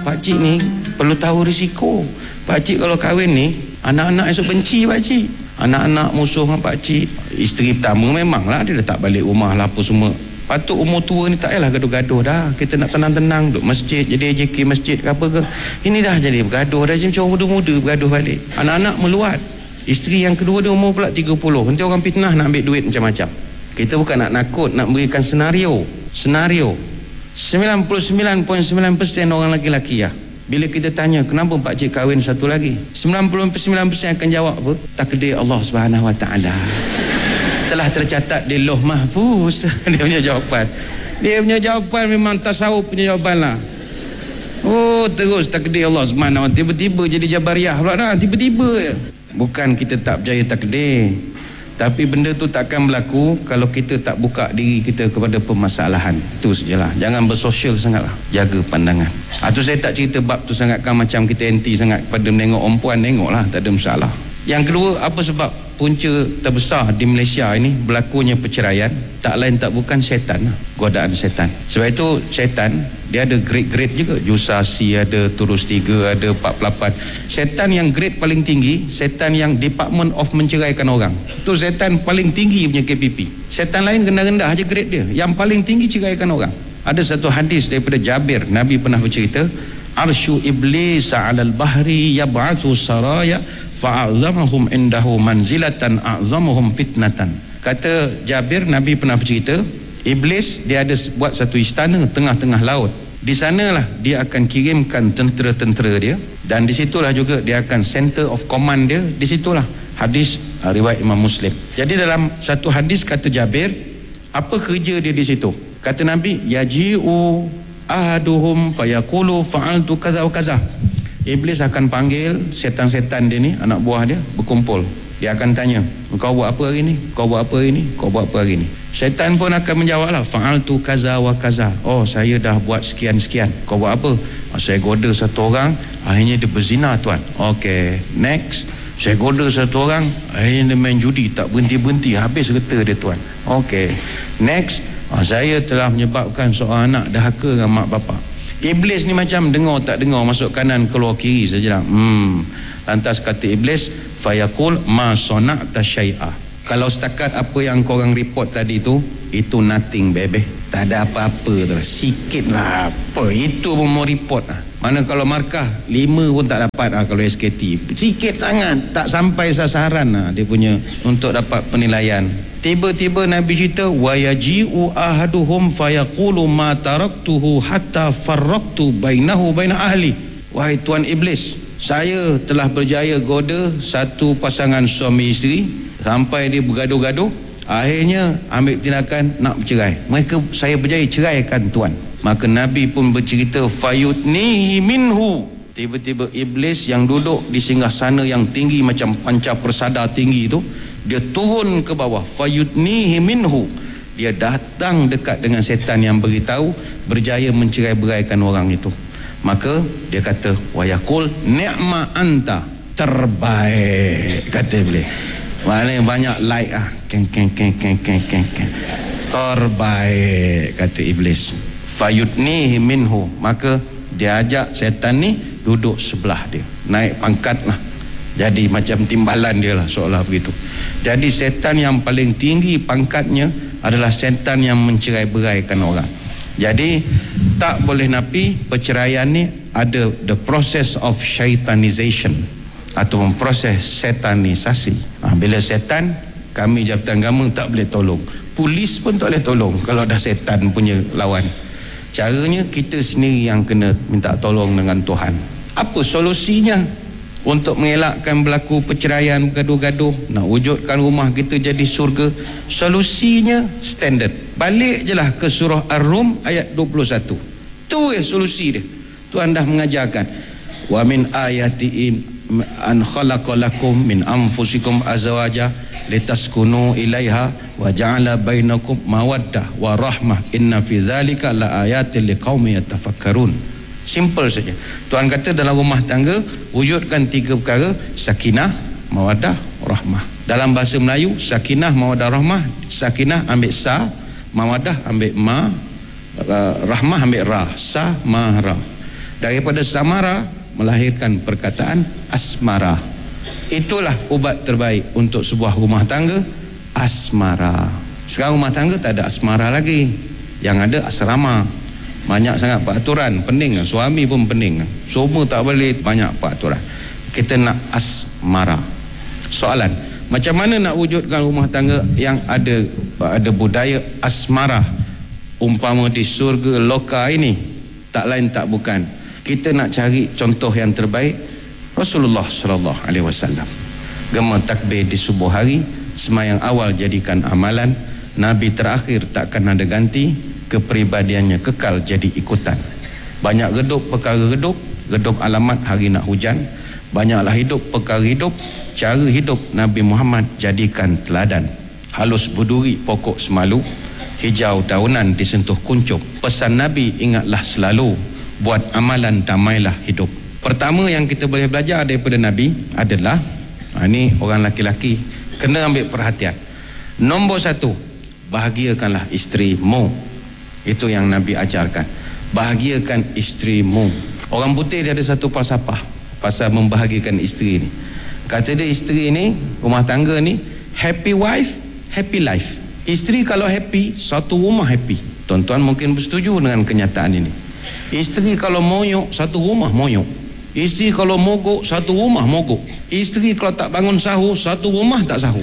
pakcik ni perlu tahu risiko. Pakcik kalau kahwin ni, anak-anak esok benci pakcik. Anak-anak musuh dengan pakcik. Isteri pertama memanglah dia dah tak balik rumah lah apa semua. Patut umur tua ni tak payahlah gaduh-gaduh dah. Kita nak tenang-tenang duduk masjid, jadi AJK masjid ke apa ke. Ini dah jadi bergaduh dah, macam orang muda-muda bergaduh balik. Anak-anak meluat. Isteri yang kedua dia umur pula 30. Nanti orang fitnah nak ambil duit macam-macam. Kita bukan nak nakut, nak berikan senario. 99.9% orang lelaki-lelaki ya. Bila kita tanya kenapa pakcik kahwin satu lagi, 99% akan jawab apa? Takdir Allah Subhanahu Wa Taala. Telah tercatat di Lauh Mahfuz. Dia punya jawapan. Dia punya jawapan memang tasawuf punya jawapan lah. Oh, terus takdir Allah Subhanahu Wa Taala. Tiba-tiba jadi Jabariyah pula dah. Tiba-tiba je. Bukan kita tak percaya takdir, tapi benda tu takkan berlaku kalau kita tak buka diri kita kepada permasalahan. Itu sajalah. Jangan bersosial sangatlah. Jaga pandangan. Tu saya tak cerita bab tu sangat kan macam kita anti sangat pada menengok perempuan. Tengoklah, tak ada masalah. Yang kedua, apa sebab punca terbesar di Malaysia ini berlakunya perceraian? Tak lain tak bukan syaitan lah. Godaan syaitan. Sebab itu syaitan dia ada grade-grade juga. Jusasi ada, Turus 3 ada, 48. Syaitan yang grade paling tinggi, syaitan yang Department of menceraikan orang. Itu syaitan paling tinggi punya KPP. Syaitan lain rendah-rendah aja grade dia. Yang paling tinggi ceraikan orang. Ada satu hadis daripada Jabir, Nabi pernah bercerita, arsyu iblis 'alal bahri yab'atsu saraya fa'azamahum indahu manzilatan a'zamuhum fitnatan. Kata Jabir, Nabi pernah bercerita, iblis dia ada buat satu istana tengah-tengah laut. Di sanalah dia akan kirimkan tentera-tentera dia, dan di situlah juga dia akan center of command dia. Di situlah. Hadis riwayat Imam Muslim. Jadi dalam satu hadis kata Jabir, apa kerja dia di situ? Kata Nabi, yaji'u ahaduhum fayaqulu fa'altu kaza wa kaza. Iblis akan panggil setan-setan dia ni, anak buah dia, berkumpul. Dia akan tanya, kau buat apa hari ni? Kau buat apa hari ni? Kau buat apa hari ni? Syaitan pun akan menjawab lah, fa'altu kaza wa kaza. Oh, saya dah buat sekian-sekian. Kau buat apa? Saya goda satu orang, akhirnya dia berzina tuan. Okey, next. Saya goda satu orang, akhirnya dia main judi, tak berhenti-berhenti, habis reta dia tuan. Okey, next. Saya telah menyebabkan seorang anak dahaka dengan mak bapak. Iblis ni macam dengar tak dengar, masuk kanan keluar kiri sajalah. Lantas kata iblis, fayaqul ma sana'ta syai'a. Kalau setakat apa yang korang report tadi tu, itu nothing baby. Tak ada apa-apa tu lah. Sikit lah apa. Itu pun mau report lah. Mana kalau markah 5 pun tak dapat lah kalau SKT. Sikit sangat. Tak sampai sasaran lah dia punya untuk dapat penilaian. Tiba-tiba Nabi cerita, wa yaji'u ahaduhum fayaqulu ma taraktuhu hatta farraqtu bainahu baina ahli. Wahai tuan iblis, saya telah berjaya goda satu pasangan suami isteri sampai dia bergaduh-gaduh, akhirnya ambil tindakan nak bercerai. Saya berjaya ceraikan tuan. Maka Nabi pun bercerita, fayutnihi minhu. Tiba-tiba iblis yang duduk di singgasana yang tinggi macam panca persada tinggi tu, dia turun ke bawah, fayutnihi minhu. Dia datang dekat dengan setan yang beritahu, berjaya mencerai-beraikan orang itu. Maka dia kata, wa yaqul ni'ma anta, terbaik, kata iblis. Maknanya banyak like ah, keng. Terbaik, kata iblis. Fayutnihi minhu. Maka dia ajak setan ni duduk sebelah dia, naik pangkat lah, jadi macam timbalan dia lah, seolah begitu. Jadi setan yang paling tinggi pangkatnya adalah setan yang mencerai-beraikan orang. Jadi tak boleh nafi perceraian ni ada the process of shaitanization atau proses setanisasi. Bila setan, kami Jabatan Agama tak boleh tolong, polis pun tak boleh tolong kalau dah setan punya lawan. Caranya kita sendiri yang kena minta tolong dengan Tuhan. Apa solusinya untuk mengelakkan berlaku perceraian, bergaduh-gaduh, nak wujudkan rumah kita jadi surga? Solusinya standard, balik je lah ke surah Ar-Rum ayat 21. Tu solusi dia. Tuhan dah mengajarkan, wa min ayati an khalaqalakum min anfusikum azwaja litaskunu ilaiha wa ja'ala bainakum mawaddah wa rahmah inna fi dzalika laayatil liqaumin yatafakkarun. Simple saja. Tuhan kata dalam rumah tangga wujudkan 3 perkara: sakinah, mawaddah, rahmah. Dalam bahasa Melayu, sakinah, mawaddah, rahmah. Sakinah ambil sa, mawaddah ambil ma, rahmah ambil ra. Sa, ma, ra. Daripada samara melahirkan perkataan asmara. Itulah ubat terbaik untuk sebuah rumah tangga, asmara. Sekarang rumah tangga tak ada asmara lagi. Yang ada asrama. Banyak sangat peraturan, pening. Suami pun pening. Semua tak boleh, banyak peraturan. Kita nak asmara. Soalan, macam mana nak wujudkan rumah tangga yang ada budaya asmara? Umpama di surga loka ini, tak lain tak bukan, kita nak cari contoh yang terbaik, Rasulullah sallallahu alaihi wasallam. Gema takbir di subuh hari, semayang awal jadikan amalan, Nabi terakhir takkan ada ganti, kepribadiannya kekal jadi ikutan. Banyak redup perkara redup alamat hari nak hujan. Banyaklah hidup perkara hidup, cara hidup Nabi Muhammad jadikan teladan. Halus berduri pokok semalu, hijau daunan disentuh kuncup. Pesan Nabi ingatlah selalu, buat amalan damailah hidup. Pertama yang kita boleh belajar daripada Nabi adalah, ini orang laki-laki kena ambil perhatian. Nombor 1, bahagiakanlah isterimu. Itu yang Nabi ajarkan, bahagiakan isterimu. Orang putih dia ada satu falsafah pasal membahagiakan isteri ni. Kata dia, isteri ni, rumah tangga ni, happy wife, happy life. Isteri kalau happy, satu rumah happy. Tuan-tuan mungkin bersetuju dengan kenyataan ini. Isteri kalau moyok, satu rumah moyok. Isteri kalau mogok, satu rumah mogok. Isteri kalau tak bangun sahur, satu rumah tak sahur.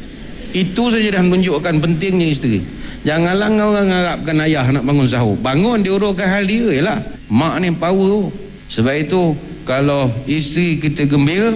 Itu saja dah menunjukkan pentingnya isteri. Janganlah orang harapkan ayah nak bangun sahur. Bangun, dia uruskan hal dia lah. Mak ni power. Sebab itu kalau isteri kita gembira,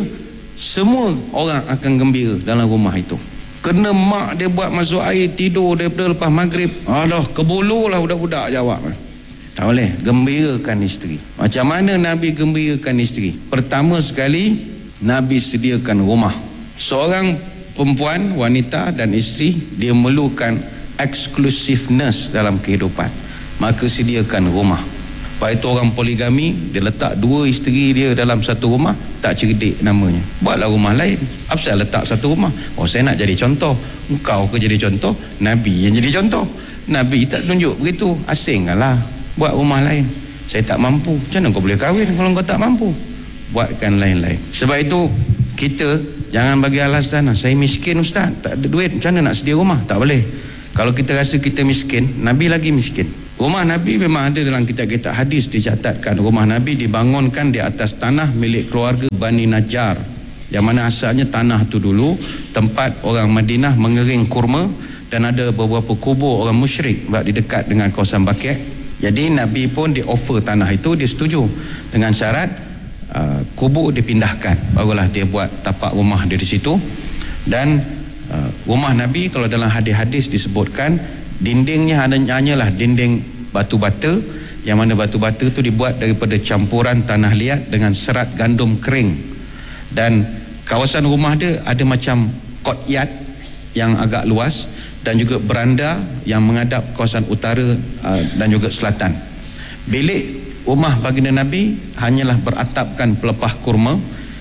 semua orang akan gembira dalam rumah itu. Kena mak dia buat masuk air tidur daripada lepas maghrib, alah kebuluh lah budak-budak jawab. Tak boleh. Gembirakan isteri. Macam mana Nabi gembirakan isteri? Pertama sekali, Nabi sediakan rumah. Seorang perempuan, wanita dan isteri, dia memerlukan exclusiveness dalam kehidupan, maka sediakan rumah. Lepas itu orang poligami, dia letak 2 isteri dia dalam satu rumah, tak cerdik namanya. Buatlah rumah lain. Apa saya letak satu rumah? Oh, saya nak jadi contoh. Engkau ke jadi contoh? Nabi yang jadi contoh. Nabi tak tunjuk begitu. Asinglah, buat rumah lain. Saya tak mampu. Macam mana kau boleh kahwin kalau kau tak mampu? Buatkan lain-lain. Sebab itu kita jangan bagi alasan, saya miskin ustaz, tak ada duit, macam mana nak sedia rumah? Tak boleh. Kalau kita rasa kita miskin, Nabi lagi miskin. Rumah Nabi memang ada dalam kitab-kitab hadis dicatatkan. Rumah Nabi dibangunkan di atas tanah milik keluarga Bani Najjar, yang mana asalnya tanah tu dulu tempat orang Madinah mengering kurma, dan ada beberapa kubur orang musyrik sebab di dekat dengan kawasan Baqi'. Jadi Nabi pun di offer tanah itu, dia setuju dengan syarat kubur dipindahkan, barulah dia buat tapak rumah dia di situ. Dan rumah Nabi kalau dalam hadis-hadis disebutkan, dindingnya hanyalah dinding batu bata, yang mana batu bata itu dibuat daripada campuran tanah liat dengan serat gandum kering. Dan kawasan rumah dia ada macam courtyard yang agak luas, dan juga beranda yang menghadap kawasan utara dan juga selatan. Bilik rumah baginda Nabi hanyalah beratapkan pelepah kurma,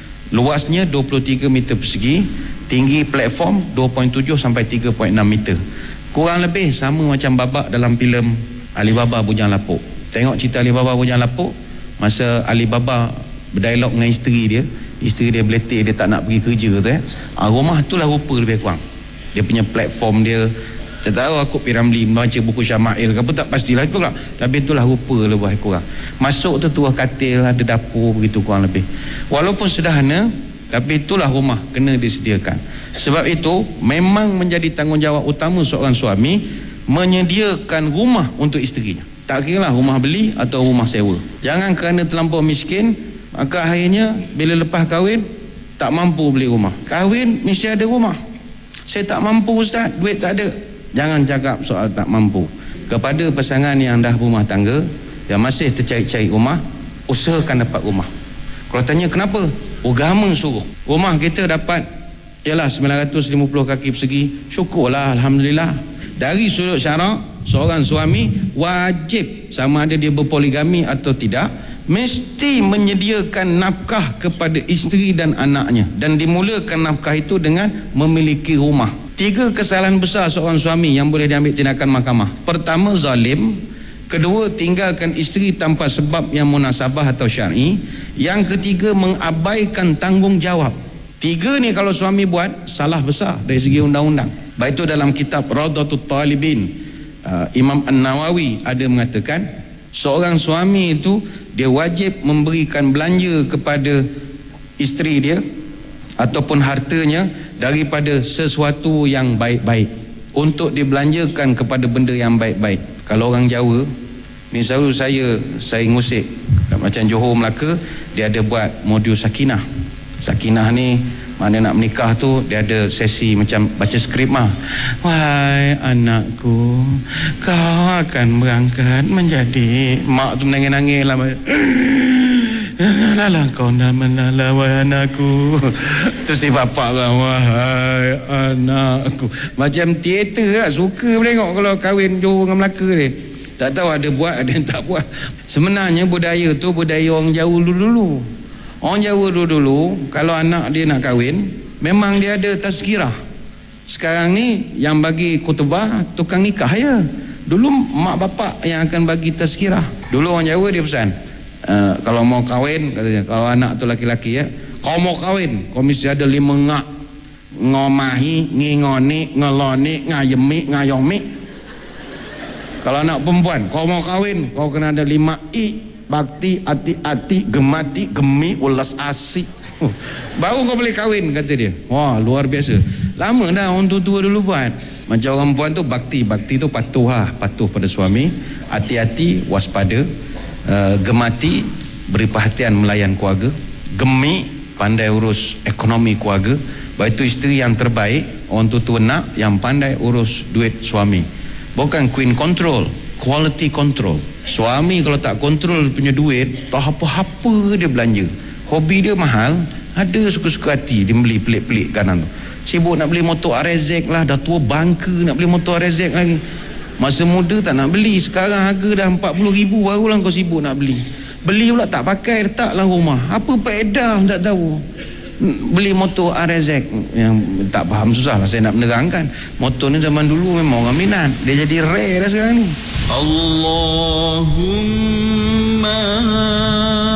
luasnya 23 meter persegi, tinggi platform 2.7 sampai 3.6 meter. Kurang lebih sama macam babak dalam filem Alibaba Bujang Lapuk. Tengok cerita Alibaba Bujang Lapuk, masa Alibaba berdialog dengan isteri dia beletir, dia tak nak pergi kerja tu rumah itulah rupa lebih kurang. Dia punya platform dia, saya tahu aku Piramli membaca buku Syama'il ke apa, tak pastilah itu lah, tapi itulah rupa lebih kurang. Masuk tu tuah katil, ada dapur, begitu kurang lebih. Walaupun sederhana, tapi itulah rumah kena disediakan. Sebab itu memang menjadi tanggungjawab utama seorang suami menyediakan rumah untuk isterinya. Tak kira lah rumah beli atau rumah sewa. Jangan kerana terlampau miskin, maka akhirnya bila lepas kahwin tak mampu beli rumah. Kahwin mesti ada rumah. Saya tak mampu ustaz, duit tak ada. Jangan cakap soal tak mampu. Kepada pasangan yang dah berumah tangga, yang masih tercari-cari rumah, usahakan dapat rumah. Kalau tanya kenapa? Agama suruh. Rumah kita dapat ialah 950 kaki persegi, syukurlah, alhamdulillah. Dari sudut syarak, seorang suami wajib, sama ada dia berpoligami atau tidak, mesti menyediakan nafkah kepada isteri dan anaknya, dan dimulakan nafkah itu dengan memiliki rumah. 3 kesalahan besar seorang suami yang boleh diambil tindakan mahkamah. Pertama, zalim. Kedua, tinggalkan isteri tanpa sebab yang munasabah atau syar'i. Yang ketiga, mengabaikan tanggungjawab. 3 ni kalau suami buat, salah besar dari segi undang-undang. Baik itu dalam kitab Rawdatul Talibin, Imam An-Nawawi ada mengatakan, seorang suami itu dia wajib memberikan belanja kepada isteri dia ataupun hartanya daripada sesuatu yang baik-baik, untuk dibelanjakan kepada benda yang baik-baik. Kalau orang Jawa ni, selalu saya ngusik macam Johor Melaka, dia ada buat modul sakinah. Sakinah ni mana nak menikah tu, dia ada sesi macam baca skrip mah. Wahai anakku, kau akan berangkat menjadi, mak tu menangis-nangis lah. Lalah kau nak menalah wahai anakku. Tu si bapak lah, wahai anakku. Macam teater lah, suka tengok kalau kahwin Johor dengan Melaka ni. Tak tahu ada buat, ada yang tak buat. Sebenarnya budaya tu budaya orang Jawa dulu-dulu. Orang Jawa dulu-dulu, kalau anak dia nak kahwin, memang dia ada tazkirah. Sekarang ni yang bagi khutbah tukang nikah ya. Dulu mak bapak yang akan bagi tazkirah. Dulu orang Jawa dia pesan, kalau mau kahwin, katanya, kalau anak tu laki-laki ya, kau mau kahwin, kau mesti ada 5 ngak. Ngomahi, ngingoni, ngeloni, ngayemi, ngayomi. Kalau anak perempuan, kau mau kahwin, kau kena ada 5 i. Bakti, ati-ati, gemati, gemi, ulas asik. Baru kau boleh kahwin, kata dia. Wah, luar biasa. Lama dah orang tua-tua dulu buat. Macam orang perempuan tu bakti. Bakti tu patuh lah, patuh pada suami. Hati-hati, waspada. Gemati, beri perhatian melayan keluarga. Gemi, pandai urus ekonomi keluarga. Baik itu isteri yang terbaik, orang tua-tua nak yang pandai urus duit suami. Bukan queen control, quality control. Suami kalau tak kontrol punya duit, tak apa-apa dia belanja. Hobi dia mahal, ada suka-suka hati dia beli pelik-pelik kanan tu. Sibuk nak beli motor RZ lah, dah tua bangka nak beli motor RZ lagi. Masa muda tak nak beli, sekarang harga dah 40,000 barulah kau sibuk nak beli. Beli pula tak pakai, letaklah rumah. Apa faedah tak tahu. Beli motor RZ yang tak faham, susah lah saya nak menerangkan. Motor ni zaman dulu memang orang minat, dia jadi rare dah sekarang ni. Allahumma